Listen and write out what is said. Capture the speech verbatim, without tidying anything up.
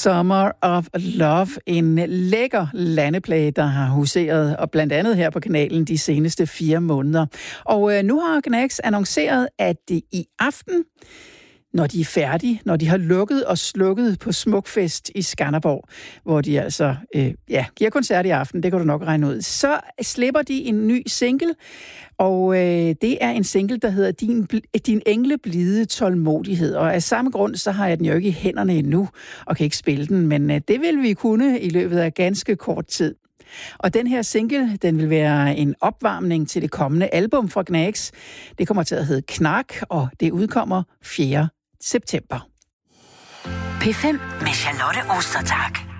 Summer of Love, en lækker landeplade, der har huseret, og blandt andet her på kanalen de seneste fire måneder. Og øh, nu har Gnags annonceret, at det i aften, når de er færdige, når de har lukket og slukket på Smukfest i Skanderborg, hvor de altså øh, ja, giver koncert i aften, det kan du nok regne ud, så slipper de en ny single, og øh, det er en single, der hedder Din, Din engle blide tålmodighed. Og af samme grund, så har jeg den jo ikke i hænderne endnu, og kan ikke spille den, men øh, det vil vi kunne i løbet af ganske kort tid. Og den her single, den vil være en opvarmning til det kommende album fra Gnags. Det kommer til at hedde Knak, og det udkommer fjerde september. P fem med Charlotte Ostertag.